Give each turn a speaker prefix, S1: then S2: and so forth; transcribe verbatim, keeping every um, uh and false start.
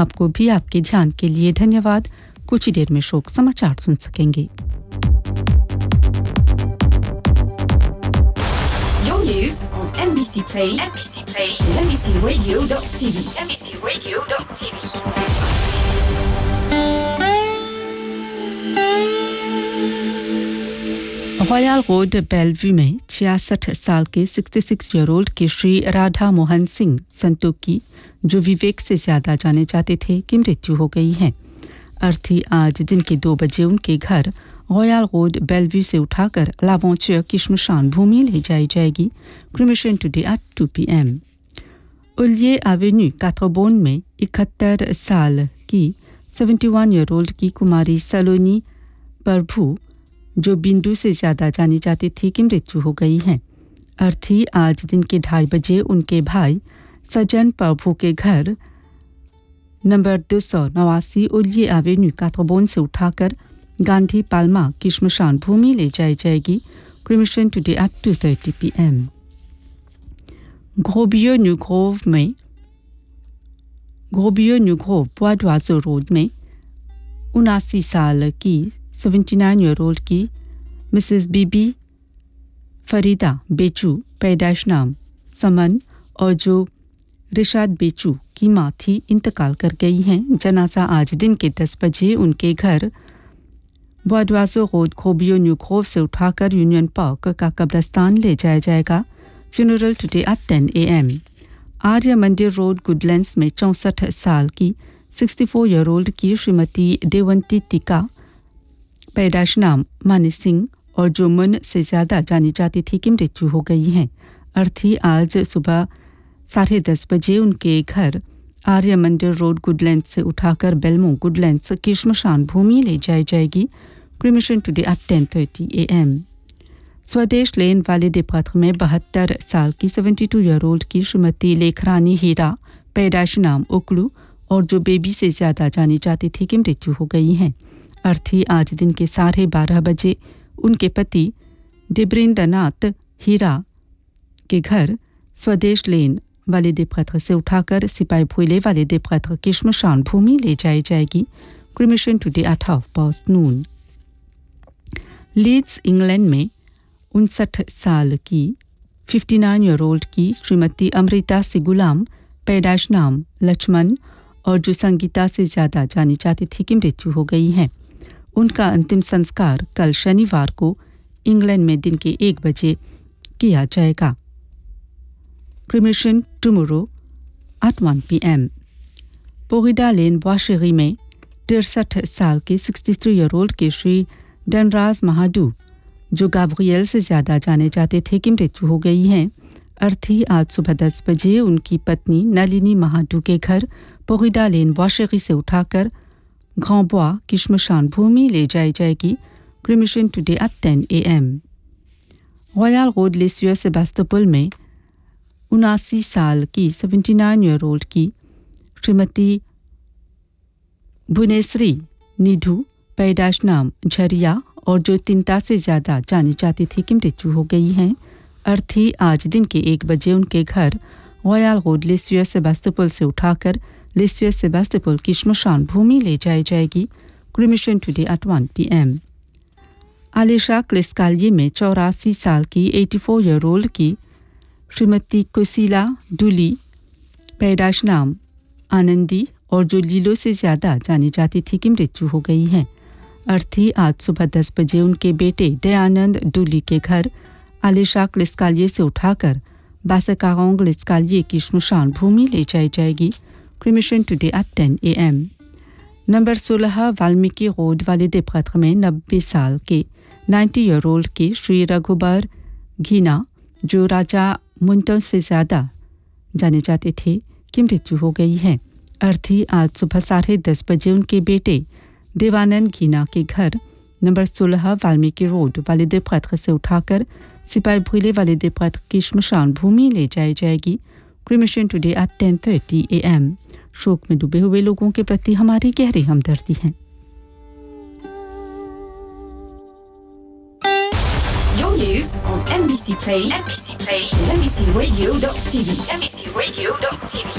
S1: आपको भी आपके ध्यान के लिए धन्यवाद। कुछ ही देर में शोक समाचार सुन सकेंगे।
S2: Your news on N B C Play, N B C Play, N B C Radio dot T V, N B C Radio dot T V.
S1: Royal road Belvieu में छियासठ साल के छियासठ ईयर ओल्ड के श्री राधा मोहन सिंह संतोखी, जो विवेक से ज्यादा जाने जाते थे, की मृत्यु हो गई है। अर्थी आज दिन के दो बजे उनके घर रॉयल रोड बेलव्यू से उठाकर लावोंचियर की श्मशान भूमि ले जाई जाएगी। Cremation today at to P M. उलिये Avenue काथरबोन में इकहत्तर साल की इकहत्तर ईयर ओल्ड की कुमारी सलोनी प्रभु, जो बिंदु से ज्यादा जानी जाती थी, की मृत्यु हो गई है। अर्थी आज दिन के ढाई बजे उनके भाई सजन प्रभु के घर नंबर दो सौ नवासी उलिये एवेन्यू काथरबोन से उठाकर गांधी पाल्मा की श्मशान भूमि ले जाई जाएगी। Cremation today at to thirty P M. ग्रोबियो new Grove में ग्रोबियो न्यू ग्रोव बोआडोइसो रोड में उनासी साल की उन्यासी ईयर ओल्ड की मिसेस बीबी फरीदा बेचू, पैदाइश नाम समन, और जो रिशाद बेचू की माँ थी, इंतकाल कर गई हैं। जनाजा आज दिन के दस बजे उनके घर बोआडोइसो रोड ग्रोबियो न्यू ग्रोव से उठाकर यूनियन पार्क का कब्रिस्तान ले जाया जाएगा। Funeral today at ten A M. आर्य मंदिर रोड गुडलैंड्स में चौंसठ साल की चौंसठ ईयर ओल्ड की श्रीमती देवंती टिका, पैदाइश नाम मानी सिंह, और जो मन से ज्यादा जानी जाती थी, की मृत्यु हो गई है। अर्थी आज सुबह साढ़े दस बजे उनके घर आर्य मंदिर रोड गुडलैंड्स से उठाकर बेलमो गुडलैंड्स की श्मशान भूमि ले जाई जाएगी। Cremation today at ten thirty A M. स्वदेश लेन वाले देपत्र में बहत्तर साल की बहत्तर ईयर ओल्ड की श्रीमती लेखरानी हीरा, पैदाइश नाम उकलू, और जो बेबी से ज्यादा जानी जाती थी, की मृत्यु हो गई है। अर्थी आज दिन के साढ़े बारह बजे उनके पति देवेंद्रनाथ हीरा के घर स्वदेश लेन वाले देपत्र से उठाकर सिपाही भोले वाले देपत्र की श्मशान भूमि ले जाई जाएगी। Cremation today at half past noon. Leeds England में उनसठ साल की उनसठ ईयर ओल्ड की श्रीमती अमृता सिगुलाम, पैदाइश नाम लक्ष्मण, और जो संगीता से ज्यादा जानी जाती थी, की मृत्यु हो गई है। उनका अंतिम संस्कार कल शनिवार को इंग्लैंड में दिन के एक बजे किया जाएगा। Cremation tomorrow at one P M. पोगिडा लेन वाशेरी में तिरसठ साल के तिरसठ ईयर ओल्ड के श्री डनराज महाडू, जो गाब्रियल से ज्यादा जाने जाते थे, की मृत्यु हो गई है। अर्थी आज सुबह दस बजे उनकी पत्नी नलिनी महाडू के घर पोगिडा लेन वाशेरी से उठाकर ग्रांबोis की श्मशान भूमि ले जाई जाएगी। Cremation today at ten A M. Royal road लेसियर Sebastopol में उनासी साल की उन्यासी ईयर ओल्ड की श्रीमती भुवनेश्वरी निधु, पैदाइश नाम झरिया, और जो तिंता से ज्यादा जानी जाती थी, की मृत्यु हो गई है। अर्थी आज दिन के एक बजे उनके घर रॉयल रोड लेसियर सेबास्तोपोल से उठाकर लेसियर सेबास्तोपोल की श्मशान भूमि ले जाई जाएगी। Cremation today at one P M. Alisha क्लिस्कालिये में चौरासी साल की चौरासी ईयर ओल्ड की श्रीमती कुशीला डुली, पैदाइश नाम आनंदी, और जो लीलो से ज्यादा जानी जाती थी, की मृत्यु हो गई है। अर्थी आज सुबह दस बजे उनके बेटे दयानंद डुली के घर आलिशा क्लिस्कालिये से उठाकर बासकारोंग लिस्कालिये की श्मशान भूमि ले जाई जाएगी। Cremation today at ten A M. Number सोलह वाल्मीकि रोड वाले देपत्र में नब्बे साल के नब्बे ईयर ओल्ड के श्री रघुबर घीना, जो राजा मुंटो से ज्यादा जाने जाते थे, की मृत्यु हो गई है। अर्थी आज सुबह साढ़े दस बजे उनके बेटे देवानंद घीना के घर नंबर सोलह वाल्मीकि रोड वाले देपत्र से उठाकर सिपाही भोले वाले देपत्र की श्मशान भूमि ले जाई जाएगी। Cremation today at ten thirty A M. शोक में डूबे हुए लोगों के प्रति हमारी गहरी हमदर्दी है।
S2: Your news on N B C Play, N B C Play, N B C Radio dot T V, N B C Radio dot T V.